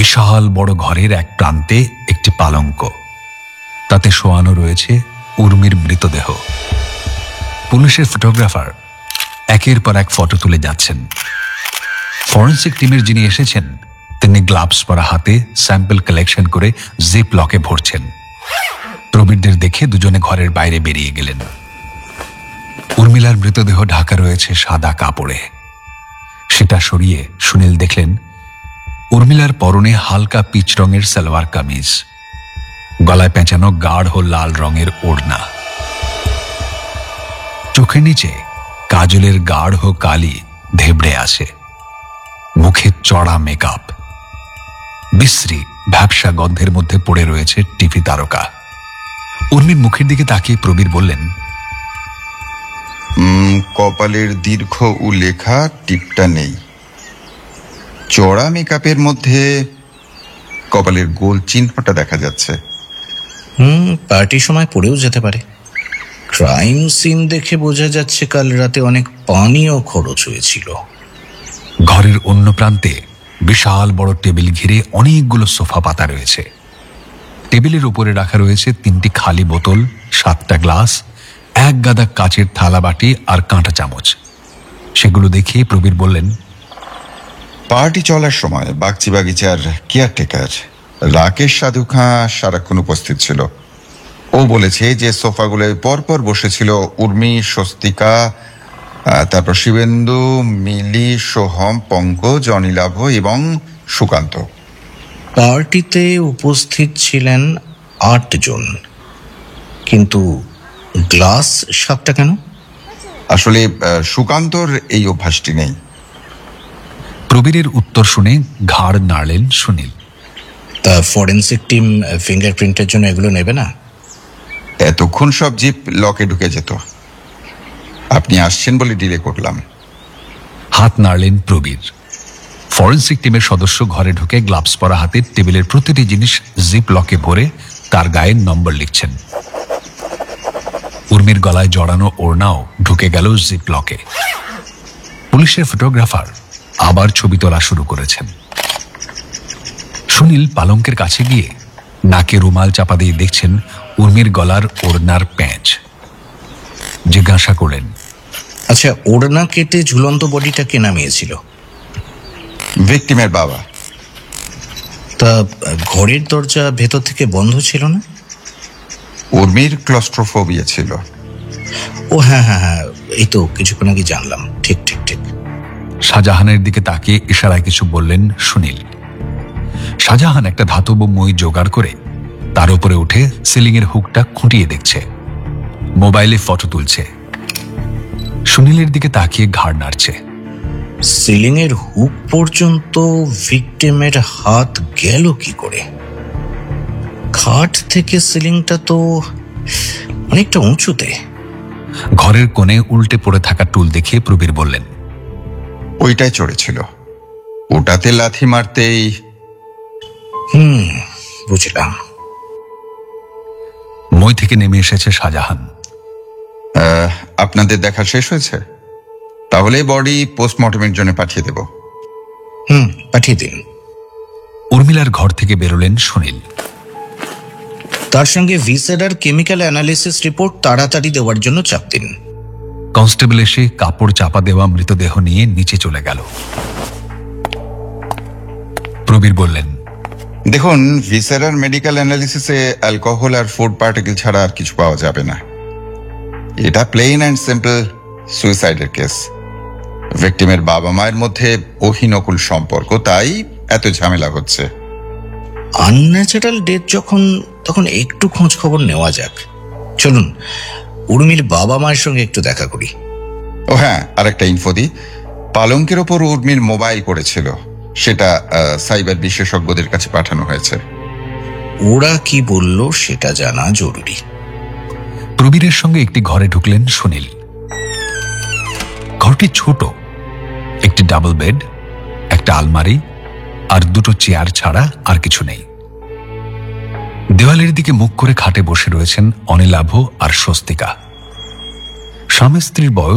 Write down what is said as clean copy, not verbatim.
বিশাল বড় ঘরের এক প্রান্তে একটি পালঙ্ক, তাতে শোয়ানো রয়েছে উর্মির মৃতদেহ। পুলিশের ফটোগ্রাফার একের পর এক ফটো তুলে যাচ্ছেন। ফরেন্সিক টিমের যিনি এসেছেন তিনি গ্লাভস পরা হাতে স্যাম্পল কালেকশন করে জিপ লকে ভরছেন। প্রবীরদের দেখে দুজনে ঘরের বাইরে বেরিয়ে গেলেন। উর্মিলার মৃতদেহ ঢাকা রয়েছে সাদা কাপড়ে। সেটা সরিয়ে সুনীল দেখলেন উর্মিলার পরনে হালকা পিচ রঙের সালোয়ার কামিজ, গলায় পেঁচানো গাঢ় লাল রঙের ওড়না, চোখের নিচে কাজলের গাঢ় কালি ধেবড়ে আছে, মুখে চড়া মেকআপ, বিশ্রী ভ্যাপসা গন্ধের মধ্যে পড়ে রয়েছে টিভি তারকা। উর্মির মুখের দিকে তাকিয়ে প্রবীর বললেন, কপালের দীর্ঘ উল্লেখা টিপটা নেই। চড়া মেকআপের মধ্যে কপালের গোল চিহ্নটা দেখা যাচ্ছে। পার্টির সময় পড়েও যেতে পারে। ক্রাইম সিন দেখে বোঝা যাচ্ছে কাল রাতে অনেক পানিও খরচ হয়েছিল। ঘরের অন্য প্রান্তে বিশাল বড় টেবিল ঘিরে অনেকগুলো সোফা পাতা রয়েছে। টেবিলের উপরে রাখা রয়েছে 3টি খালি বোতল, 7টা গ্লাস, এক গাদা কাচের থালা বাটি আর কাঁটা চামচ। সেগুলো দেখে প্রবীর বললেন, পার্টি চলার সময় বাগচি বাগিচার কেয়ারটেকার রাকেশ সাধু খাঁ সারাক্ষণ উপস্থিত ছিল। ও বলেছে যে সোফাগুলোয় পরপর বসেছিল উর্মি, স্বস্তিকা, তারপর শিবেন্দু, মিলি, সোহম, পঙ্কজ, অনিলাভ এবং সুকান্ত। পার্টিতে উপস্থিত ছিলেন 8 জন, কিন্তু গ্লাস 7টা কেন? আসলে সুকান্তর এই অভ্যাসটি নেই। প্রবীরের উত্তর শুনে ঘাড় নাড়লেন সুনীল। তা ফরেন্সিক টিম ফিঙ্গারপ্রিন্টের জন্য এগুলো নেবে না? এতক্ষণ সব জিপ লকে ঢুকে যেত। আপনি আসছেন বলে ডিলে করলাম। হাত নাড়লেন প্রবীর। ফরেন্সিক টিমের সদস্য ঘরে ঢুকে গ্লাভস পরা হাতে টেবিলের প্রতিটি জিনিস জিপ লকে ভরে তার গায়ে নম্বর লিখছেন। উর্মির গলায় জড়ানো ওড়নাও ঢুকে গেল জিপ লকে। পুলিশের ফটোগ্রাফার আবার ছবি তোলা শুরু করেছেন। সুনীল পালঙ্কের কাছে গিয়ে নাকে রুমাল চাপা দিয়ে দেখছেন উর্মির গলার ওড়নার প্যাঁচ। জিজ্ঞাসা করলেন, আচ্ছা, ওড়না কেটে ঝুলন্ত বডিটা কে নামিয়েছিল? ভিকটিমের বাবা। তা ঘরের দরজা ভেতর থেকে বন্ধ ছিল না? উর্মির ক্লস্ট্রোফোবিয়া ছিল। ও হ্যাঁ হ্যাঁ হ্যাঁ, এই তো কিছুক্ষণ আগে জানলাম। ঠিক ঠিক ঠিক। শাহজাহানের দিকে তাকিয়ে ইশারায় কিছু বললেন সুনীল। শাহজাহান একটা ধাতব মই জোগাড় করে তার উপরে উঠে সিলিং এর হুকটা খুঁটিয়ে দেখছে, মোবাইলে ফটো তুলছে। সুনীলের দিকে তাকিয়ে ঘাড় নাড়ছে। সিলিং এর হুক পর্যন্ত ভিকটিমের হাত গেল কি করে? খাট থেকে সিলিংটা তো অনেকটা উঁচুতে। ঘরের কোণে উল্টে পড়ে থাকা টুল দেখে প্রবীর বললেন, ওইটাই চড়েছিল। ওটাতে লাথি মারতেই। বুঝলাম। মই থেকে নেমে এসেছে শাহজাহান। আপনাদের দেখা শেষ হয়েছে? তাহলে বডি পোস্টমর্টমের জন্য পাঠিয়ে দেব। পাঠিয়ে দিন। উর্মিলার ঘর থেকে বেরোলেন সুনীল। তার সঙ্গে ভিসেরার কেমিক্যাল অ্যানালিসিস রিপোর্ট তাড়াতাড়ি দেওয়ার জন্য চাপ দিন। কনস্টেবল এসে কাপড় চাপা দেওয়া মৃতদেহ নিয়ে নিচে চলে গেল। প্রবীর বললেন, দেখুন, ভিসেরার মেডিকেল অ্যানালিসিসে অ্যালকোহল আর ফুড পার্টিকেল ছাড়া আর কিছু পাওয়া যাবে না। এটা প্লেন অ্যান্ড সিম্পল সুইসাইডের কেস। ভিকটিমের বাবা মায়ের মধ্যে অহিনকুল সম্পর্ক, তাই এত ঝামেলা হচ্ছে। আনন্যাচারাল ডেথ যখন, তখন একটু খোঁজ খবর নেওয়া যাক। চলুন উর্মির বাবা মায়ের সঙ্গে একটু দেখা করি। ও হ্যাঁ, আরেকটা ইনফো দিই। পালঙ্কের ওপর উর্মির মোবাইল পড়েছিল, সেটা সাইবার বিশেষজ্ঞদের কাছে পাঠানো হয়েছে। ওরা কি বলল সেটা জানা জরুরি। প্রবীরের সঙ্গে একটি ঘরে ঢুকলেন সুনীল। ঘরটি ছোট, একটি ডাবল বেড, একটা আলমারি আর 2টো চেয়ার ছাড়া আর কিছু নেই। দেওয়ালের দিকে মুখ করে খাটে বসে রয়েছেন অনিলাভ আর স্বস্তিকা। স্বামী স্ত্রীর বয়স